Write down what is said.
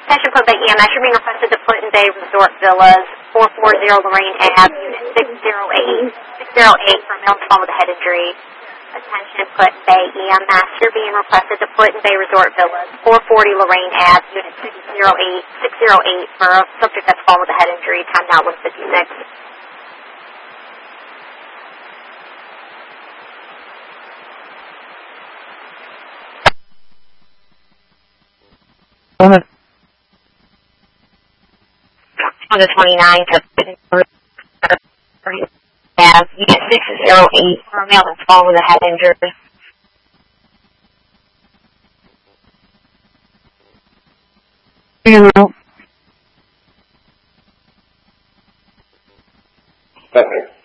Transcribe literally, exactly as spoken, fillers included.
Attention Club Bay E M S, you're being requested to Clinton Bay Resort Villas, four forty Lorraine Ave, Unit six oh eight, six oh eight for a male with a head injury. Attention Clinton Bay E M S, you're being requested to Clinton Bay Resort Villas, four forty Lorraine Ave, Unit six oh eight, six oh eight for a subject that's fallen with a head injury, time now one fifty-six. On the twenty-ninth of Ave, Unit six oh eight for a male that's fallen with a head injury. Perfect.